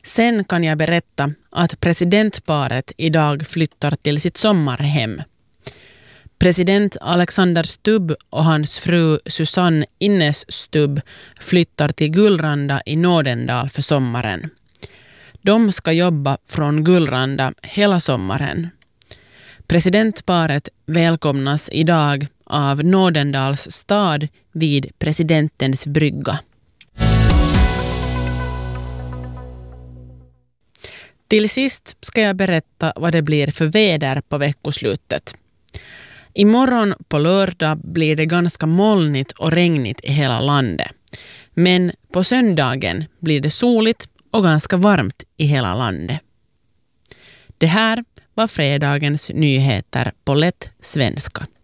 Sen kan jag berätta att presidentparet idag flyttar till sitt sommarhem. President Alexander Stubb och hans fru Susanne Innes Stubb flyttar till Gullranda i Nådendal för sommaren. De ska jobba från Gullranda hela sommaren. Presidentparet välkomnas idag av Nådendals stad vid presidentens brygga. Till sist ska jag berätta vad det blir för väder på veckoslutet. Imorgon på lördag blir det ganska molnigt och regnigt i hela landet. Men på söndagen blir det soligt och ganska varmt i hela landet. Det här var fredagens nyheter på lätt svenska.